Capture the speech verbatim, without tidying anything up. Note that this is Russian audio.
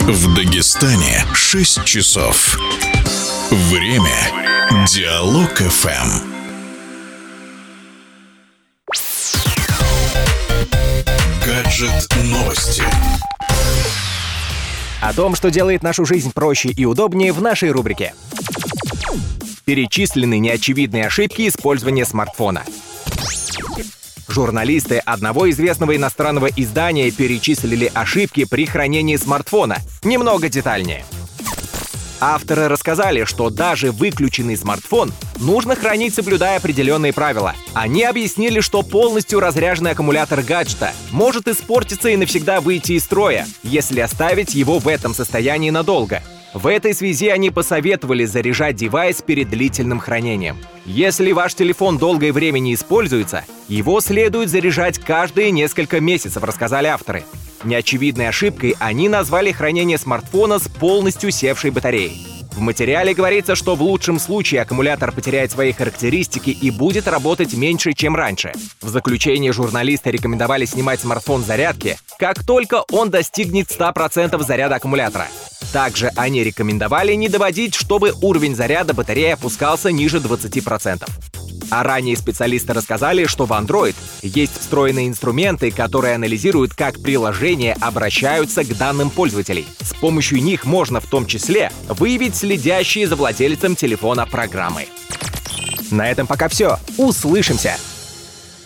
В Дагестане шесть часов. Время Диалог эф эм. Гаджет новости. О том, что делает нашу жизнь проще и удобнее, в нашей рубрике. Перечислены неочевидные ошибки использования смартфона. Журналисты одного известного иностранного издания перечислили ошибки при хранении смартфона. Немного детальнее. Авторы рассказали, что даже выключенный смартфон нужно хранить, соблюдая определенные правила. Они объяснили, что полностью разряженный аккумулятор гаджета может испортиться и навсегда выйти из строя, если оставить его в этом состоянии надолго. В этой связи они посоветовали заряжать девайс перед длительным хранением. Если ваш телефон долгое время не используется, его следует заряжать каждые несколько месяцев, рассказали авторы. Неочевидной ошибкой они назвали хранение смартфона с полностью севшей батареей. В материале говорится, что в лучшем случае аккумулятор потеряет свои характеристики и будет работать меньше, чем раньше. В заключение журналисты рекомендовали снимать смартфон с зарядки, как только он достигнет ста процентов заряда аккумулятора. Также они рекомендовали не доводить, чтобы уровень заряда батареи опускался ниже двадцати процентов. А ранее специалисты рассказали, что в Android есть встроенные инструменты, которые анализируют, как приложения обращаются к данным пользователей. С помощью них можно в том числе выявить следящие за владельцем телефона программы. На этом пока все. Услышимся!